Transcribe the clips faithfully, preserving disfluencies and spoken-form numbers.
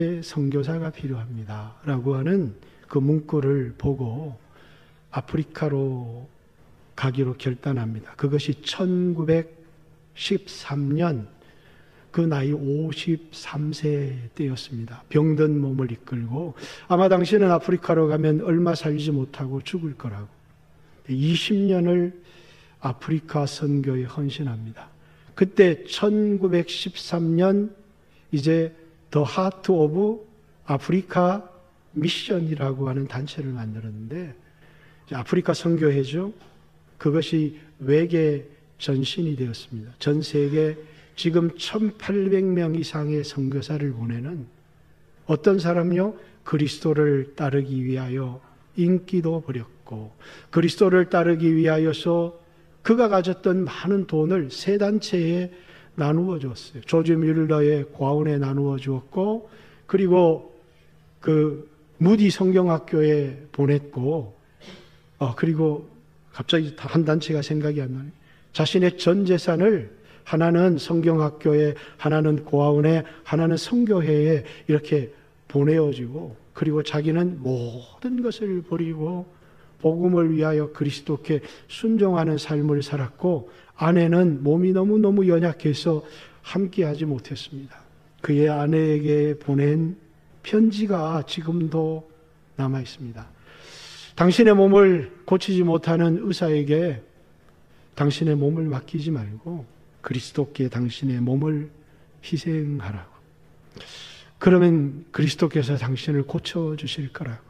선교사가 필요합니다 라고 하는 그 문구를 보고 아프리카로 가기로 결단합니다. 그것이 천구백십삼 년 그 나이 오십삼 세 때였습니다. 병든 몸을 이끌고 아마 당시에는 아프리카로 가면 얼마 살지 못하고 죽을 거라고 이십 년을 아프리카 선교에 헌신합니다. 그때 천구백십삼 년 이제 더 하트 오브 아프리카 미션이라고 하는 단체를 만들었는데 아프리카 선교회죠. 그것이 외계 전신이 되었습니다. 전 세계 지금 천팔백 명 이상의 선교사를 보내는 어떤 사람요? 그리스도를 따르기 위하여 인기도 버렸고 그리스도를 따르기 위하여서 그가 가졌던 많은 돈을 세 단체에 나누어 주었어요. 조지 뮬러의 고아원에 나누어 주었고 그리고 그 무디 성경학교에 보냈고 어 그리고 갑자기 한 단체가 생각이 안 나네. 자신의 전 재산을 하나는 성경학교에, 하나는 고아원에, 하나는 선교회에 이렇게 보내어지고 그리고 자기는 모든 것을 버리고 복음을 위하여 그리스도께 순종하는 삶을 살았고 아내는 몸이 너무너무 연약해서 함께하지 못했습니다. 그의 아내에게 보낸 편지가 지금도 남아 있습니다. 당신의 몸을 고치지 못하는 의사에게 당신의 몸을 맡기지 말고 그리스도께 당신의 몸을 희생하라고. 그러면 그리스도께서 당신을 고쳐주실 거라고.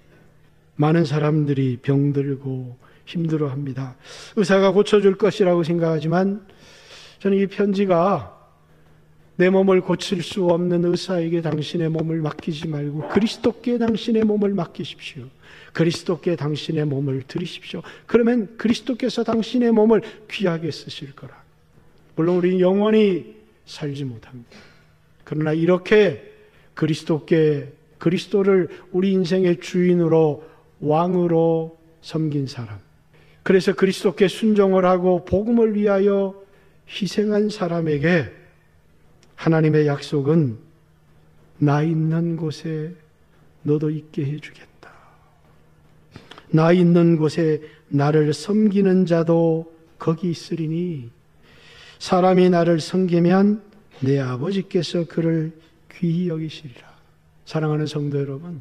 많은 사람들이 병들고 힘들어합니다. 의사가 고쳐줄 것이라고 생각하지만 저는 이 편지가 내 몸을 고칠 수 없는 의사에게 당신의 몸을 맡기지 말고 그리스도께 당신의 몸을 맡기십시오. 그리스도께 당신의 몸을 드리십시오. 그러면 그리스도께서 당신의 몸을 귀하게 쓰실 거라. 물론 우리는 영원히 살지 못합니다. 그러나 이렇게 그리스도께 그리스도를 우리 인생의 주인으로 왕으로 섬긴 사람, 그래서 그리스도께 순종을 하고 복음을 위하여 희생한 사람에게 하나님의 약속은 나 있는 곳에 너도 있게 해주겠다. 나 있는 곳에 나를 섬기는 자도 거기 있으리니 사람이 나를 섬기면 내 아버지께서 그를 귀히 여기시리라. 사랑하는 성도 여러분,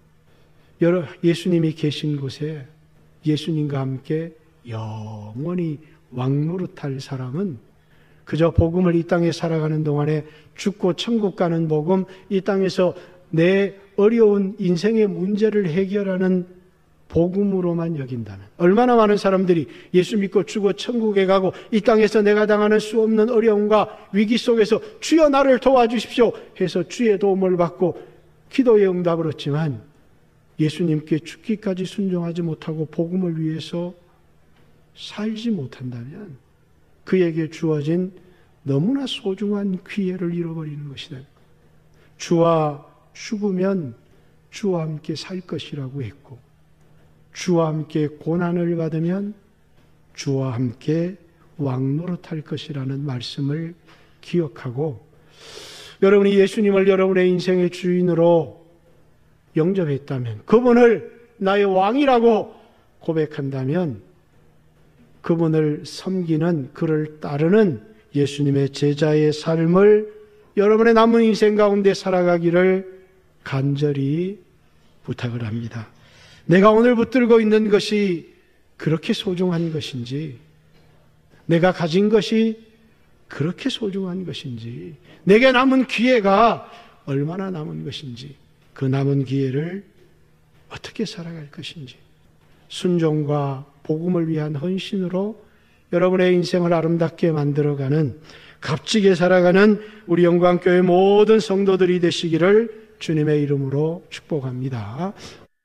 예수님이 계신 곳에 예수님과 함께 영원히 왕노릇할 사람은 그저 복음을 이 땅에 살아가는 동안에 죽고 천국 가는 복음, 이 땅에서 내 어려운 인생의 문제를 해결하는 복음으로만 여긴다면, 얼마나 많은 사람들이 예수 믿고 죽어 천국에 가고 이 땅에서 내가 당하는 수 없는 어려움과 위기 속에서 주여 나를 도와주십시오 해서 주의 도움을 받고 기도의 응답을 얻지만 예수님께 죽기까지 순종하지 못하고 복음을 위해서 살지 못한다면 그에게 주어진 너무나 소중한 기회를 잃어버리는 것이다. 주와 죽으면 주와 함께 살 것이라고 했고 주와 함께 고난을 받으면 주와 함께 왕노릇할 것이라는 말씀을 기억하고 여러분이 예수님을 여러분의 인생의 주인으로 영접했다면, 그분을 나의 왕이라고 고백한다면 그분을 섬기는, 그를 따르는 예수님의 제자의 삶을 여러분의 남은 인생 가운데 살아가기를 간절히 부탁을 합니다. 내가 오늘 붙들고 있는 것이 그렇게 소중한 것인지, 내가 가진 것이 그렇게 소중한 것인지, 내게 남은 기회가 얼마나 남은 것인지, 그 남은 기회를 어떻게 살아갈 것인지, 순종과 복음을 위한 헌신으로 여러분의 인생을 아름답게 만들어가는, 값지게 살아가는 우리 영광교회 모든 성도들이 되시기를 주님의 이름으로 축복합니다.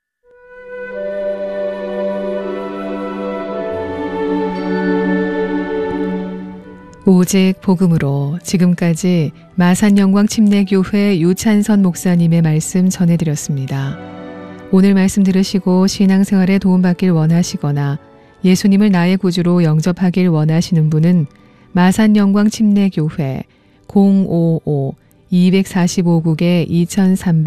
오직 복음으로 지금까지 마산영광침례교회 유찬선 목사님의 말씀 전해드렸습니다. 오늘 말씀 들으시고 신앙생활에 도움받길 원하시거나 예수님을 나의 구주로 영접하길 원하시는 분은 마산영광침례교회 공오오 이백사십오 국에 이천삼백